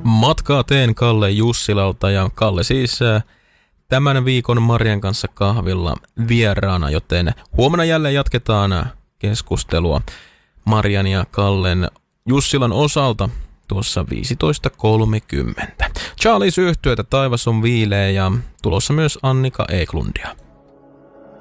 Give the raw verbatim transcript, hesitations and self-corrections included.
Matkaa teen Kalle Jussilalta ja Kalle siis tämän viikon Marian kanssa kahvilla vieraana, joten huomenna jälleen jatketaan keskustelua Marian ja Kallen Jussilan osalta tuossa viisitoista kolmekymmentä. Charlies yhtyeitä Taivas on viileä ja tulossa myös Annika Eklundia.